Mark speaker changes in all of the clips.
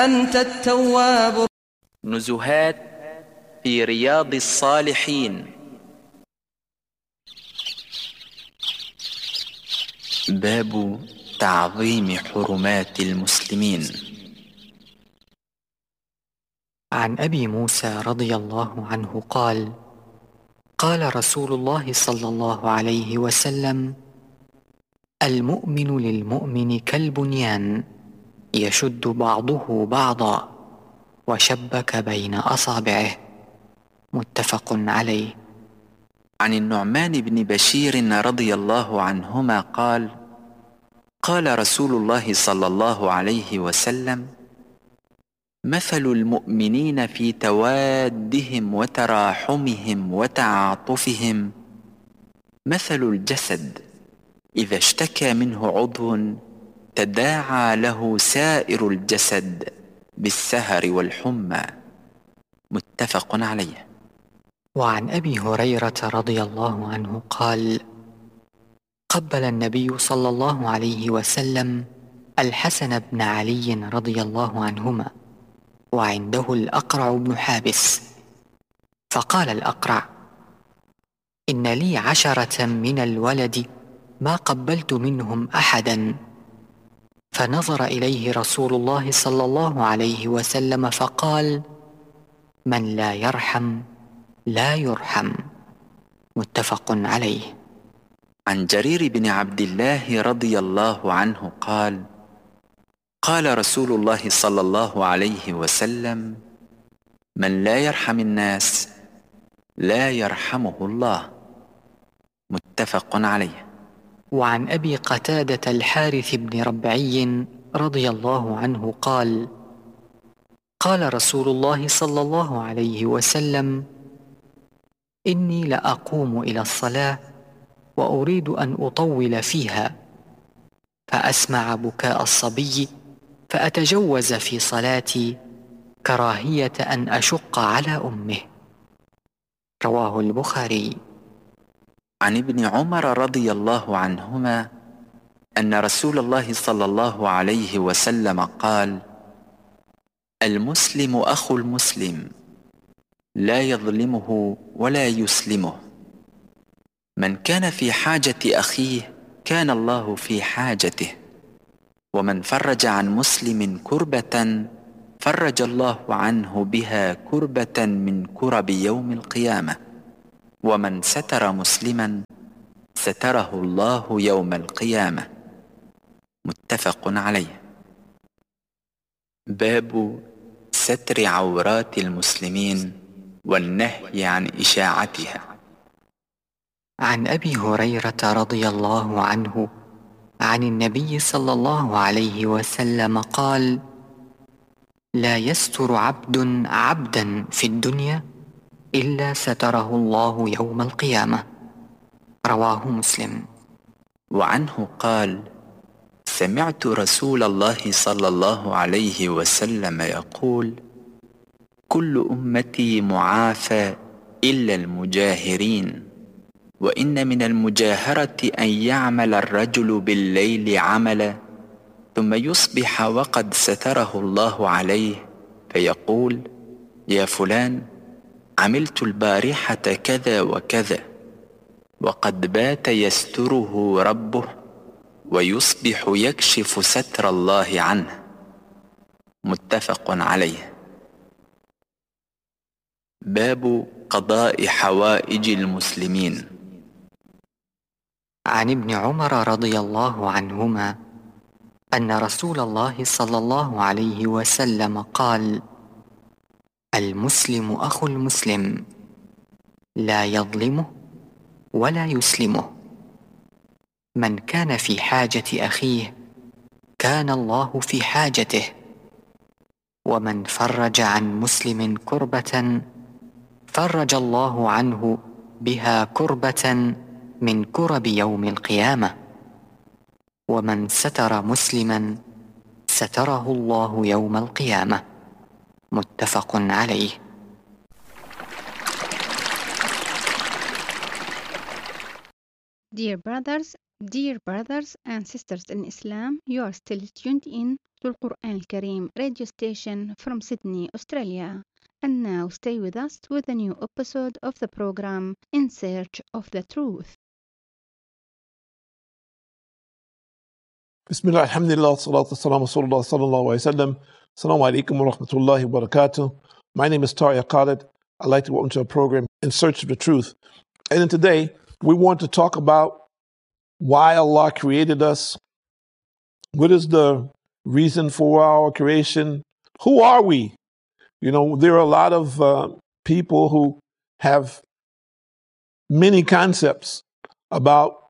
Speaker 1: أنت التواب.
Speaker 2: نزهات في رياض الصالحين. باب تعظيم حرمات المسلمين.
Speaker 3: عن أبي موسى رضي الله عنه قال: قال رسول الله صلى الله عليه وسلم: المؤمن للمؤمن كالبنيان يشد بعضه بعضا وشبك بين أصابعه. متفق عليه.
Speaker 2: عن النعمان بن بشير رضي الله عنهما قال: قال رسول الله صلى الله عليه وسلم: مثل المؤمنين في توادهم وتراحمهم وتعاطفهم مثل الجسد إذا اشتكى منه عضو تداعى له سائر الجسد بالسهر والحمى. متفق عليه.
Speaker 3: وعن أبي هريرة رضي الله عنه قال: قبل النبي صلى الله عليه وسلم الحسن بن علي رضي الله عنهما وعنده الأقرع بن حابس، فقال الأقرع: إن لي 10 من الولد ما قبلت منهم أحدا. فنظر إليه رسول الله صلى الله عليه وسلم فقال: من لا يرحم لا يرحم. متفق عليه.
Speaker 2: عن جرير بن عبد الله رضي الله عنه قال: قال رسول الله صلى الله عليه وسلم: من لا يرحم الناس لا يرحمه الله. متفق عليه.
Speaker 3: وعن أبي قتادة الحارث بن ربعي رضي الله عنه قال: قال رسول الله صلى الله عليه وسلم: إني لأقوم إلى الصلاة وأريد أن أطول فيها، فأسمع بكاء الصبي فأتجوز في صلاتي كراهية أن أشق على أمه. رواه البخاري.
Speaker 2: عن ابن عمر رضي الله عنهما أن رسول الله صلى الله عليه وسلم قال: المسلم أخو المسلم لا يظلمه ولا يسلمه. من كان في حاجة أخيه كان الله في حاجته، ومن فرج عن مسلم كربة فرج الله عنه بها كربة من كرب يوم القيامة، ومن ستر مسلما ستره الله يوم القيامة. متفق عليه. باب ستر عورات المسلمين والنهي عن إشاعتها.
Speaker 3: عن أبي هريرة رضي الله عنه عن النبي صلى الله عليه وسلم قال: لا يستر عبد عبدا في الدنيا إلا ستره الله يوم القيامة. رواه مسلم.
Speaker 2: وعنه قال: سمعت رسول الله صلى الله عليه وسلم يقول: كل أمتي معافى إلا المجاهرين، وإن من المجاهرة أن يعمل الرجل بالليل عملا ثم يصبح وقد ستره الله عليه فيقول: يا فلان، عملت البارحة كذا وكذا، وقد بات يستره ربه ويصبح يكشف ستر الله عنه. متفق عليه. باب قضاء حوائج المسلمين.
Speaker 3: عن ابن عمر رضي الله عنهما أن رسول الله صلى الله عليه وسلم قال: المسلم أخو المسلم لا يظلمه ولا يسلمه. من كان في حاجة أخيه كان الله في حاجته، ومن فرج عن مسلم كربة فرج الله عنه بها كربة من كرب يوم القيامة، ومن ستر مسلما ستره الله يوم القيامة. متفق عليه.
Speaker 4: Dear brothers, Dear brothers and sisters in Islam, you are still tuned in to Al-Quran Al-Kareem radio station from Sydney, Australia. And now stay with us with a new episode of the program In Search of the Truth.
Speaker 5: Bismillah, alhamdulillah, salatu wassalamu rasulullah sallallahu alayhi wa sallam. Assalamu alaikum wa rahmatullahi wa barakatuh. My name is Tariq Khalid. I'd like to welcome to our program In Search of the Truth. And today, we want to talk about why Allah created us. What is the reason for our creation? Who are we? You know, there are a lot of people who have many concepts about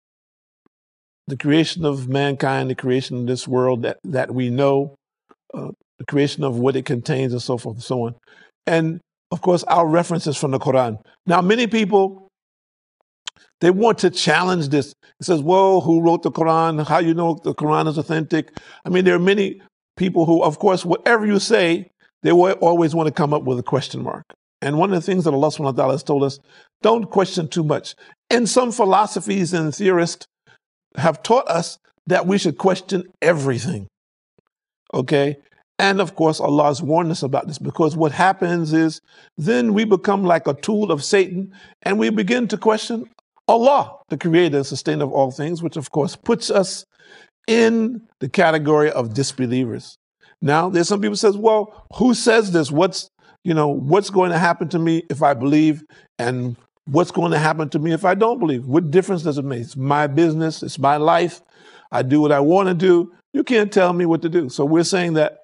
Speaker 5: the creation of mankind, the creation of this world that we know, the creation of what it contains and so forth and so on. And of course, our references from the Quran. Now, many people, they want to challenge this. It says, well, who wrote the Quran? How you know the Quran is authentic? I mean, there are many people who, of course, whatever you say, they will always want to come up with a question mark. And one of the things that Allah subhanahu wa ta'ala has told us, don't question too much. And some philosophies and theorists have taught us that we should question everything. Okay? And of course, Allah has warned us about this, because what happens is then we become like a tool of Satan and we begin to question Allah, the creator and sustainer of all things, which of course puts us in the category of disbelievers. Now, there's some people who says, well, who says this? What's going to happen to me if I believe, and what's going to happen to me if I don't believe? What difference does it make? It's my business. It's my life. I do what I want to do. You can't tell me what to do. So we're saying that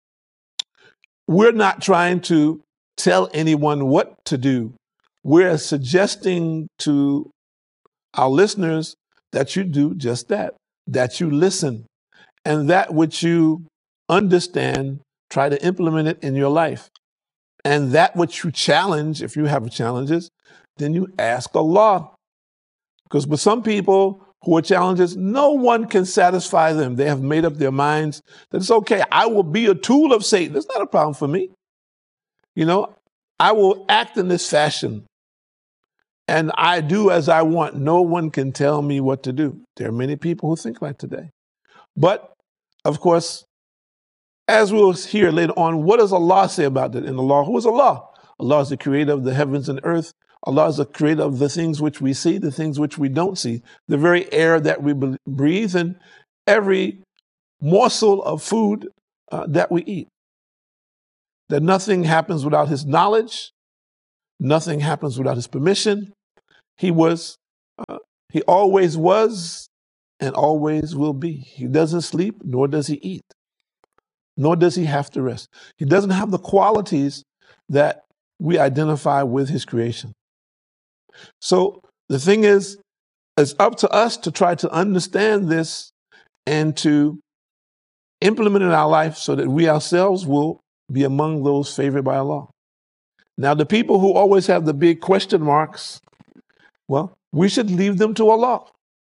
Speaker 5: we're not trying to tell anyone what to do. We're suggesting to our listeners that you do just that you listen, and that which you understand, try to implement it in your life. And that which you challenge, if you have challenges, then you ask Allah. Because with some people who are challenges, no one can satisfy them. They have made up their minds that it's okay, I will be a tool of Satan. It's not a problem for me. You know, I will act in this fashion, and I do as I want. No one can tell me what to do. There are many people who think like today. But, of course, as we'll hear later on, what does Allah say about that in the law? Who is Allah? Allah is the creator of the heavens and earth. Allah is the creator of the things which we see, the things which we don't see, the very air that we breathe, and every morsel of food that we eat. That nothing happens without His knowledge. Nothing happens without His permission. He always was and always will be. He doesn't sleep, nor does He eat, nor does He have to rest. He doesn't have the qualities that we identify with His creation. So the thing is, it's up to us to try to understand this and to implement it in our life so that we ourselves will be among those favored by Allah. Now, the people who always have the big question marks, well, we should leave them to Allah.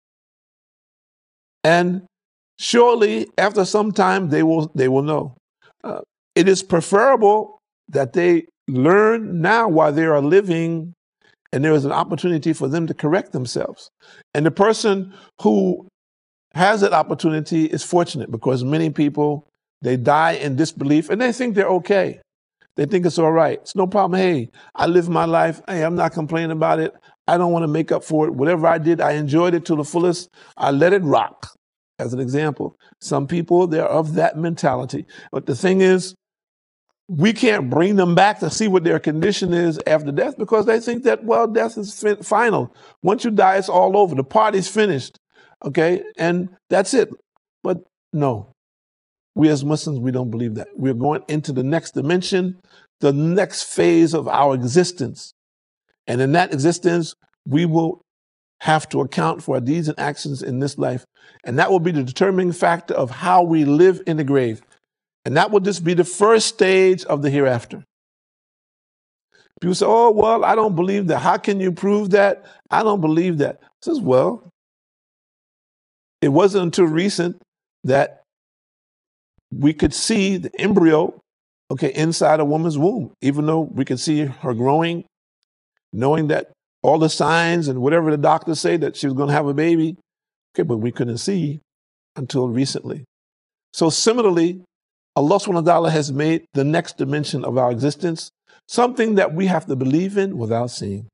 Speaker 5: And surely, after some time, they will know. It is preferable that they learn now while they are living, and there is an opportunity for them to correct themselves. And the person who has that opportunity is fortunate, because many people, they die in disbelief and they think they're okay. They think it's all right. It's no problem. Hey, I live my life. Hey, I'm not complaining about it. I don't want to make up for it. Whatever I did, I enjoyed it to the fullest. I let it rock, as an example. Some people, they're of that mentality. But the thing is, we can't bring them back to see what their condition is after death, because they think that, well, death is final. Once you die, it's all over. The party's finished. Okay? And that's it. But no. We as Muslims, we don't believe that. We're going into the next dimension, the next phase of our existence. And in that existence, we will have to account for our deeds and actions in this life. And that will be the determining factor of how we live in the grave. And that will just be the first stage of the hereafter. People say, oh, well, I don't believe that. How can you prove that? I don't believe that. I says, well, it wasn't until recent that we could see the embryo, inside a woman's womb, even though we could see her growing, knowing that all the signs and whatever the doctors say that she was going to have a baby, Okay, but we couldn't see until recently. So similarly, Allah subhanahu wa ta'ala has made the next dimension of our existence something that we have to believe in without seeing.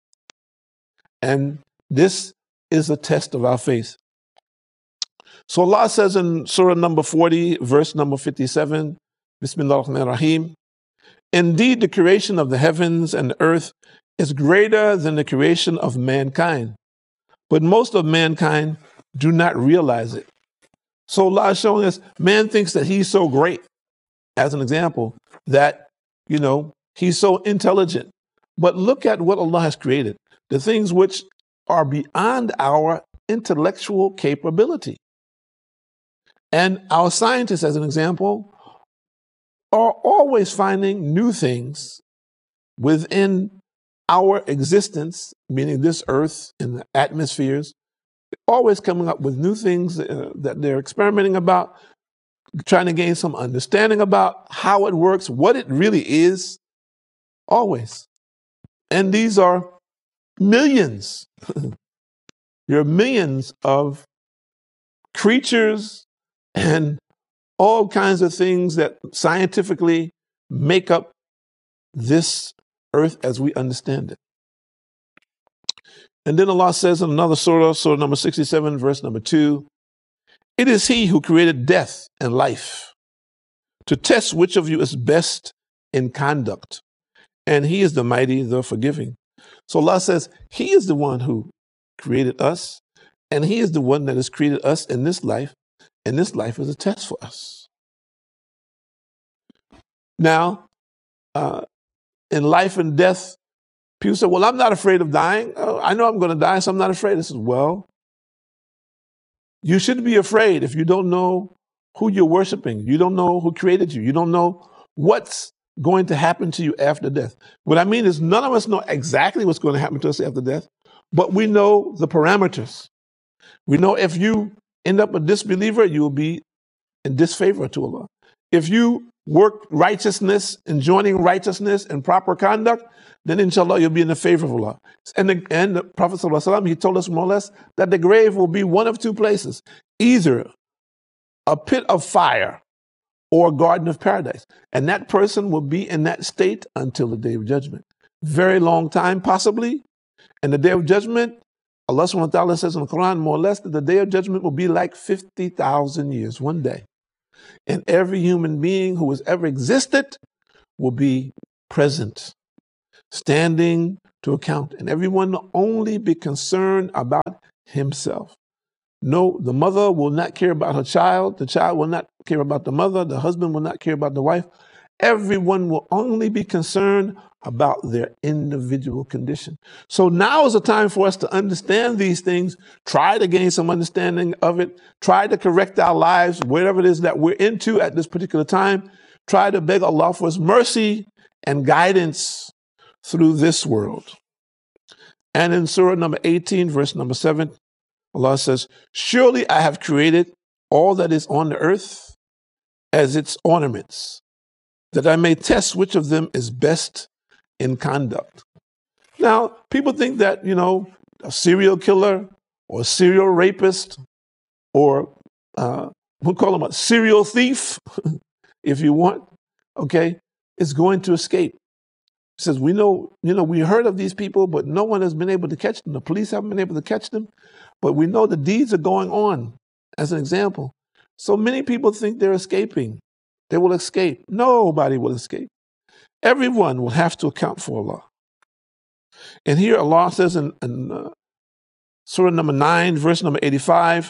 Speaker 5: And this is a test of our faith. So Allah says in Surah number 40, verse number 57, Bismillah ar-Rahman ar-Rahim, indeed the creation of the heavens and the earth is greater than the creation of mankind, but most of mankind do not realize it. So Allah is showing us, man thinks that he's so great, as an example, that, he's so intelligent. But look at what Allah has created, the things which are beyond our intellectual capability. And our scientists, as an example, are always finding new things within our existence, meaning this earth and the atmospheres, always coming up with new things that they're experimenting about, trying to gain some understanding about how it works, what it really is, always. And these are millions. There are millions of creatures and all kinds of things that scientifically make up this earth as we understand it. And then Allah says in another surah, surah number 67, verse number 2, it is He who created death and life to test which of you is best in conduct. And He is the mighty, the forgiving. So Allah says He is the one who created us, and He is the one that has created us in this life, and this life is a test for us. Now, in life and death, people say, well, I'm not afraid of dying. I know I'm going to die, so I'm not afraid. I said, well, you shouldn't be afraid if you don't know who you're worshiping. You don't know who created you. You don't know what's going to happen to you after death. What I mean is none of us know exactly what's going to happen to us after death, but we know the parameters. We know if you end up a disbeliever, you will be in disfavor to Allah. If you work righteousness, enjoining righteousness and proper conduct, then inshallah you'll be in the favor of Allah. And the Prophet ﷺ, he told us more or less that the grave will be one of two places, either a pit of fire or a garden of paradise. And that person will be in that state until the day of judgment. Very long time possibly. And the day of judgment, Allah subhanahu wa ta'ala says in the Quran more or less that the day of judgment will be like 50,000 years, one day. And every human being who has ever existed will be present, standing to account. And everyone will only be concerned about himself. No, the mother will not care about her child. The child will not care about the mother. The husband will not care about the wife. Everyone will only be concerned about their individual condition. So now is the time for us to understand these things, try to gain some understanding of it, try to correct our lives, whatever it is that we're into at this particular time, try to beg Allah for His mercy and guidance through this world. And in Surah number 18, verse number 7, Allah says, surely I have created all that is on the earth as its ornaments, that I may test which of them is best in conduct. Now, people think that, a serial killer or a serial rapist or we'll call him a serial thief, if you want, okay, is going to escape. He says, we know, we heard of these people, but no one has been able to catch them. The police haven't been able to catch them, but we know the deeds are going on, as an example. So many people think they're escaping. They will escape. Nobody will escape. Everyone will have to account for Allah. And here Allah says in Surah number 9, verse number 85,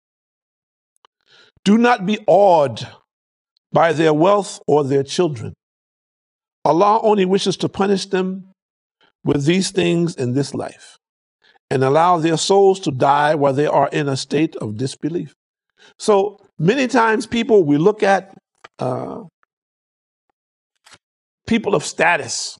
Speaker 5: do not be awed by their wealth or their children. Allah only wishes to punish them with these things in this life and allow their souls to die while they are in a state of disbelief. So many times we look at people of status.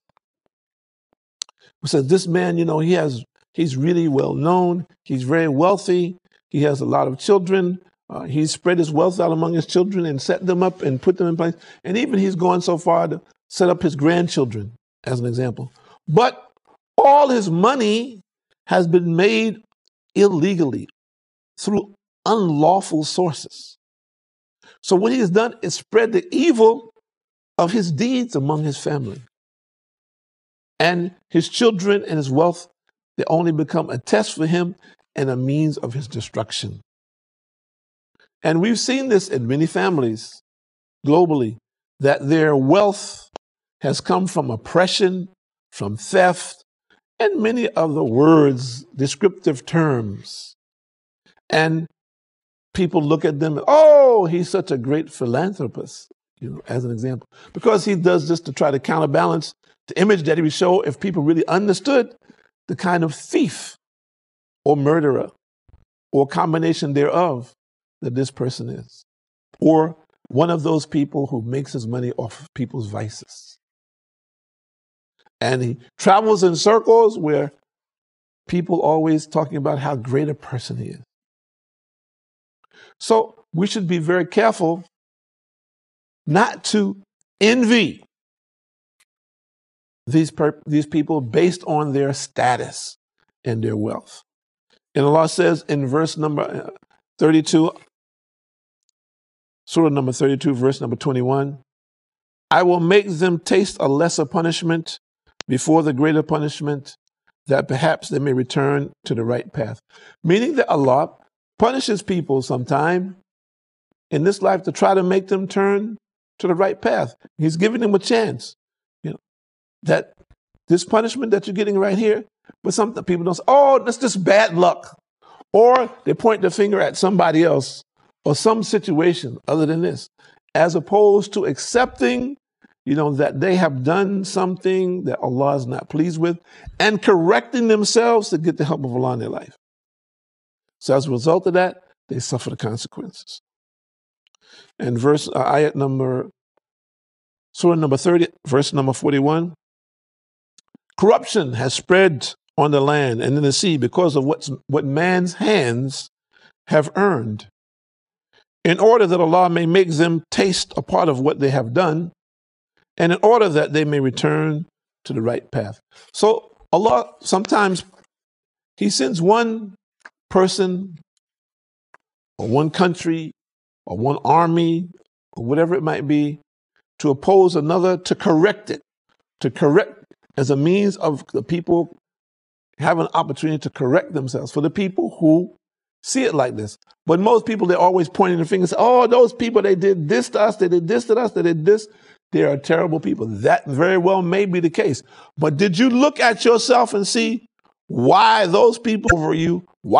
Speaker 5: We said, this man, he's really well known. He's very wealthy. He has a lot of children. He's spread his wealth out among his children and set them up and put them in place. And even he's gone so far to set up his grandchildren, as an example. But all his money has been made illegally. through unlawful sources. So what he has done is spread the evil of his deeds among his family. And his children and his wealth, they only become a test for him and a means of his destruction. And we've seen this in many families globally, that their wealth has come from oppression, from theft, and many other words, descriptive terms. And people look at them, oh, he's such a great philanthropist, as an example, because he does this to try to counterbalance the image that he would show if people really understood the kind of thief or murderer or combination thereof that this person is, or one of those people who makes his money off of people's vices. And he travels in circles where people always talking about how great a person he is. So we should be very careful not to envy these people based on their status and their wealth. And Allah says in verse number 32, Surah number 32, verse number 21, I will make them taste a lesser punishment before the greater punishment, that perhaps they may return to the right path. Meaning that Allah punishes people sometime in this life to try to make them turn to the right path. He's giving them a chance. That this punishment that you're getting right here, but some people don't say, oh, that's just bad luck. Or they point the finger at somebody else or some situation other than this, as opposed to accepting, that they have done something that Allah is not pleased with and correcting themselves to get the help of Allah in their life. So as a result of that, they suffer the consequences. And Surah number 30, verse number 41, corruption has spread on the land and in the sea because of what man's hands have earned, in order that Allah may make them taste a part of what they have done, and in order that they may return to the right path. So Allah, sometimes He sends one person or one country or one army or whatever it might be to oppose another, to correct it, as a means of the people have an opportunity to correct themselves, for the people who see it like this. But most people, they're always pointing the finger and say, oh, those people, they did this to us, they did this to us, they did this. They are terrible people. That very well may be the case. But did you look at yourself and see why those people over you, why